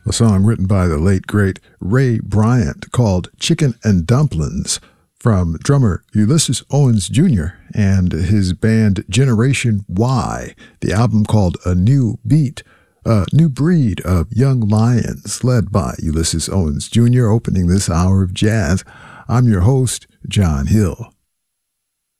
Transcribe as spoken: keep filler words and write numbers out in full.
a song written by the late, great Ray Bryant called Chicken and Dumplings from drummer Ulysses Owens Junior and his band Generation Y, the album called A New Beat, a new breed of young lions led by Ulysses Owens Junior opening this hour of jazz. I'm your host, John Hill.